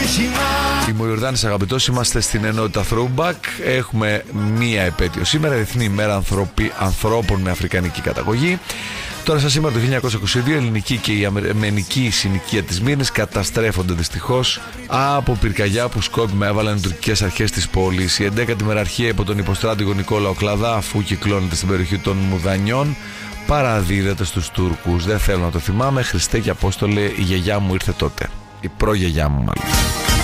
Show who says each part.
Speaker 1: Είμαι ο Ιορδάνης Αγαπητός, είμαστε στην ενότητα Throwback. Έχουμε μία επέτειο σήμερα, Διεθνή ημέρα ανθρώπων με αφρικανική καταγωγή. Τώρα σας σήμερα το 1922 η ελληνική και η αμερικανική συνοικία της Μύρνης καταστρέφονται δυστυχώς από πυρκαγιά που σκόπιμα έβαλαν οι τουρκικές αρχές της πόλης. Η 11η μεραρχία υπό τον υποστράτηγο Νικόλαο Κλαδά, αφού κυκλώνεται στην περιοχή των Μουδανιών, παραδίδεται στους Τούρκους. Δεν θέλω να το θυμάμαι. Χριστέ και Απόστολε, η γιαγιά μου ήρθε τότε. Η προγιαγιά μου μάλλον.